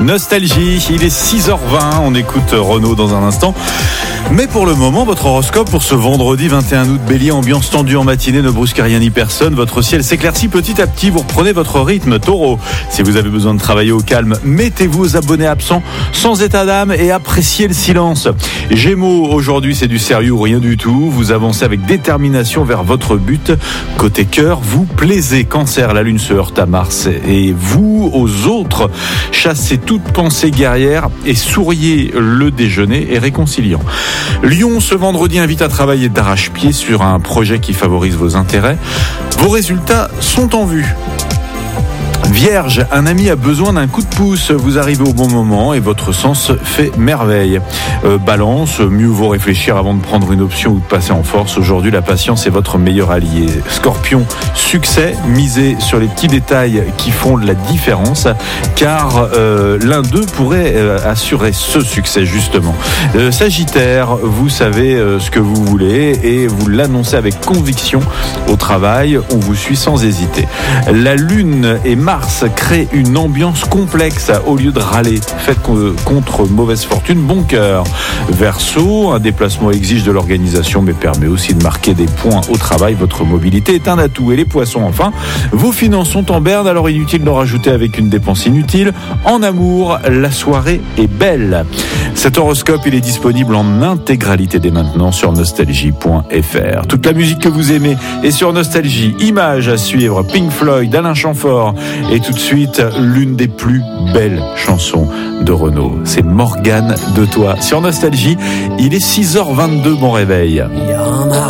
Nostalgie, il est 6h20, on écoute Renaud dans un instant. Mais pour le moment, votre horoscope pour ce vendredi 21 août, Bélier, ambiance tendue en matinée, ne brusque rien ni personne. Votre ciel s'éclaircit petit à petit, vous reprenez votre rythme. Taureau, si vous avez besoin de travailler au calme, mettez-vous aux abonnés absents sans état d'âme et appréciez le silence. Gémeaux, aujourd'hui c'est du sérieux ou rien du tout. Vous avancez avec détermination vers votre but. Côté cœur, vous plaisez. Cancer, la lune se heurte à Mars et vous, aux autres, chassez toute pensée guerrière et souriez. Le déjeuner est réconciliant. Lion, ce vendredi, invite à travailler d'arrache-pied sur un projet qui favorise vos intérêts. Vos résultats sont en vue. Vierge, un ami a besoin d'un coup de pouce. Vous arrivez au bon moment et votre sens fait merveille. Balance, mieux vaut réfléchir avant de prendre une option ou de passer en force. Aujourd'hui, la patience est votre meilleur allié. Scorpion, succès, misez sur les petits détails qui font la différence, car l'un d'eux pourrait assurer ce succès justement. Sagittaire, vous savez ce que vous voulez et vous l'annoncez avec conviction au travail. On vous suit sans hésiter. La lune et Mars crée une ambiance complexe. Au lieu de râler, faites contre mauvaise fortune bon cœur. Verseau, un déplacement exige de l'organisation mais permet aussi de marquer des points au travail. Votre mobilité est un atout. Et les poissons, enfin, vos finances sont en berne, alors inutile d'en rajouter avec une dépense inutile. En amour, la soirée est belle. Cet horoscope, il est disponible en intégralité dès maintenant sur nostalgie.fr. Toute la musique que vous aimez est sur Nostalgie. Images à suivre, Pink Floyd, Alain Chamfort. Et tout de suite, l'une des plus belles chansons de Renaud. C'est Morgane de toi. Sur Nostalgie, il est 6h22, bon réveil.